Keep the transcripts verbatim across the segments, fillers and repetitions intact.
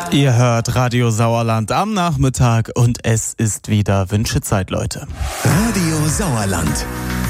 Ihr hört Radio Sauerland am Nachmittag und es ist wieder Wünschezeit, Leute. Radio Sauerland.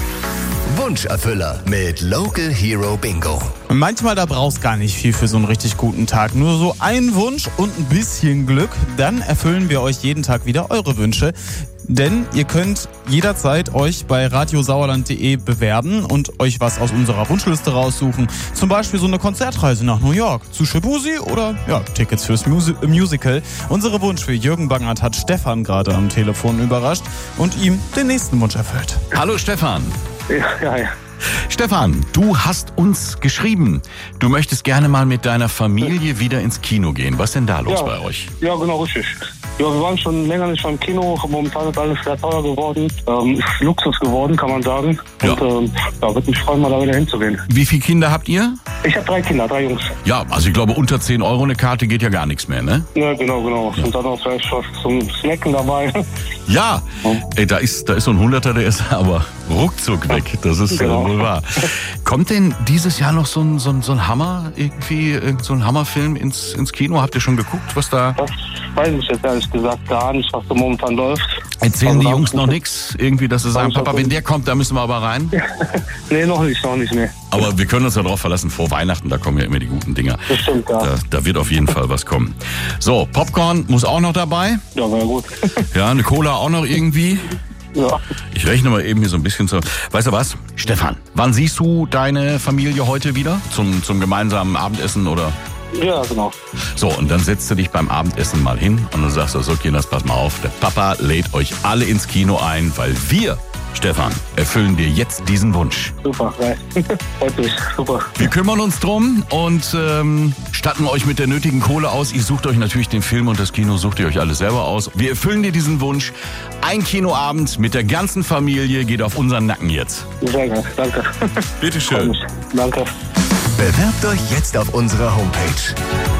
Wunscherfüller mit Local Hero Bingo. Manchmal, da brauchst gar nicht viel für so einen richtig guten Tag. Nur so ein Wunsch und ein bisschen Glück. Dann erfüllen wir euch jeden Tag wieder eure Wünsche. Denn ihr könnt jederzeit euch bei radiosauerland punkt de bewerben und euch was aus unserer Wunschliste raussuchen. Zum Beispiel so eine Konzertreise nach New York zu Shibuya oder ja, Tickets fürs Musi- Musical. Unsere Wunsch für Jürgen Bangert hat Stefan gerade am Telefon überrascht und ihm den nächsten Wunsch erfüllt. Hallo Stefan. Ja, ja, ja. Stefan, du hast uns geschrieben, du möchtest gerne mal mit deiner Familie wieder ins Kino gehen. Was ist denn da los ja, bei euch? Ja, genau, richtig. Ja, wir waren schon länger nicht beim Kino. Momentan ist alles sehr teuer geworden. Ähm, ist Luxus geworden, kann man sagen. Ja. Und ähm, ja, würde mich freuen, mal da wieder hinzugehen. Wie viele Kinder habt ihr? Ich habe drei Kinder, drei Jungs. Ja, also ich glaube, unter zehn Euro eine Karte geht ja gar nichts mehr, ne? Ja, genau, genau. Ja. Und dann noch vielleicht was zum Snacken dabei. Ja, ey, da ist, da ist so ein Hunderter, der ist aber ruckzuck weg. Das ist Genau. äh, wohl wahr. Kommt denn dieses Jahr noch so ein, so ein, so ein Hammer, irgendwie, irgend so ein Hammerfilm ins, ins Kino? Habt ihr schon geguckt, was da... Das weiß ich jetzt ehrlich gesagt gar nicht, was da momentan läuft. Erzählen Also die da- Jungs noch nichts? Irgendwie, dass sie sagen, ich schon Papa, wenn der kommt, da müssen wir aber rein. Nee, noch nicht, noch nicht, nee. Aber wir können uns ja darauf verlassen, vor Weihnachten, da kommen ja immer die guten Dinger. Das stimmt, ja. Da, da wird auf jeden Fall was kommen. So, Popcorn muss auch noch dabei. Ja, wäre gut. Ja, eine Cola auch noch irgendwie. Ja. Ich rechne mal eben hier so ein bisschen zu. Weißt du was? Stefan, wann siehst du deine Familie heute wieder? Zum, zum gemeinsamen Abendessen oder? Ja, genau. So, und dann setzt du dich beim Abendessen mal hin und dann sagst du, so Kinders, pass mal auf, der Papa lädt euch alle ins Kino ein, weil wir, Stefan, erfüllen dir jetzt diesen Wunsch. Super, geil. Freut mich, super. Wir kümmern uns drum und ähm, statten euch mit der nötigen Kohle aus. Ihr sucht euch natürlich den Film und das Kino sucht ihr euch alles selber aus. Wir erfüllen dir diesen Wunsch. Ein Kinoabend mit der ganzen Familie geht auf unseren Nacken jetzt. Sehr geil, danke. Freut Bitteschön. mich. Danke. Bewerbt euch jetzt auf unserer Homepage.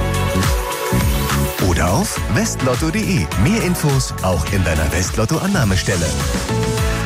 Oder auf westlotto punkt de. Mehr Infos auch in deiner Westlotto-Annahmestelle.